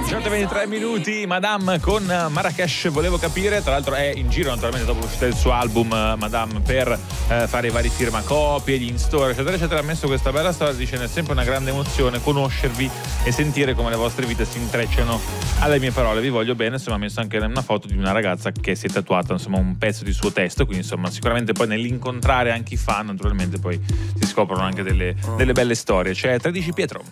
23 minuti, Madame con Marrakesh. Volevo capire, tra l'altro è in giro naturalmente dopo l'uscita del suo album Madame per fare i vari firmacopie, gli in-store eccetera eccetera. Ha messo questa bella storia, dice: è sempre una grande emozione conoscervi e sentire come le vostre vite si intrecciano alle mie parole, vi voglio bene. Insomma, ha messo anche una foto di una ragazza che si è tatuata insomma un pezzo di suo testo, quindi insomma sicuramente poi nell'incontrare anche i fan naturalmente poi si scoprono anche delle belle storie. C'è 13 Pietro.